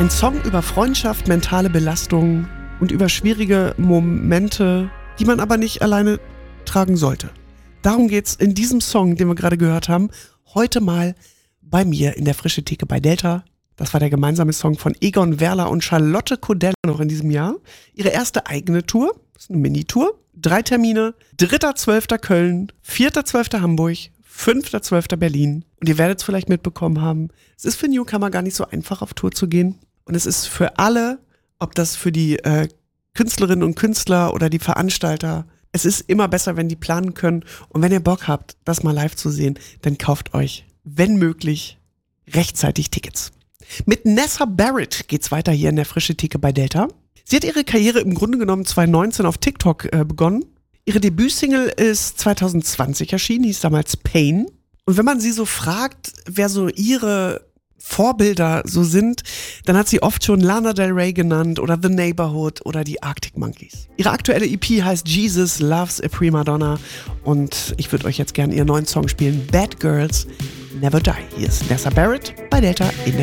Ein Song über Freundschaft, mentale Belastung und über schwierige Momente, die man aber nicht alleine tragen sollte. Darum geht's in diesem Song, den wir gerade gehört haben, heute mal bei mir in der Frische Theke bei Delta. Das war der gemeinsame Song von Egon Werler und Charlotte Kodella noch in diesem Jahr. Ihre erste eigene Tour, das ist eine Minitour. 3 Termine, 3.12. Köln, 4.12. Hamburg, 5.12. Berlin. Und ihr werdet es vielleicht mitbekommen haben, es ist für Newcomer gar nicht so einfach, auf Tour zu gehen. Und es ist für alle, ob das für die Künstlerinnen und Künstler oder die Veranstalter, es ist immer besser, wenn die planen können. Und wenn ihr Bock habt, das mal live zu sehen, dann kauft euch, wenn möglich, rechtzeitig Tickets. Mit Nessa Barrett geht's weiter hier in der Frische Theke bei Delta. Sie hat ihre Karriere im Grunde genommen 2019 auf TikTok begonnen. Ihre Debütsingle ist 2020 erschienen, hieß damals Pain. Und wenn man sie so fragt, wer so ihre Vorbilder so sind, dann hat sie oft schon Lana Del Rey genannt oder The Neighborhood oder die Arctic Monkeys. Ihre aktuelle EP heißt Jesus Loves a Prima Donna und ich würde euch jetzt gerne ihren neuen Song spielen, Bad Girls Never Die. Hier ist Nessa Barrett bei Delta in der